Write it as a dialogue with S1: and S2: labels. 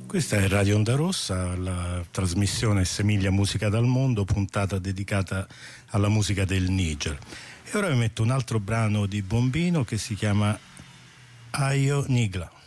S1: Questa è Radio Onda Rossa, la trasmissione Semiglia Musica dal Mondo, puntata dedicata alla musica del Niger. E ora vi metto un altro brano di Bombino che si chiama Ayo Nigla.